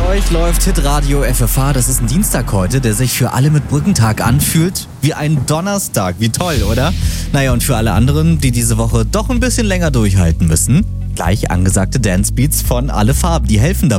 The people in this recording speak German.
euch läuft Hitradio FFH. Das ist ein Dienstag heute, der sich für alle mit Brückentag anfühlt wie ein Donnerstag. Wie toll, oder? Naja, und für alle anderen, die diese Woche doch ein bisschen länger durchhalten müssen, gleich angesagte Dancebeats von Alle Farben. Die helfen dabei.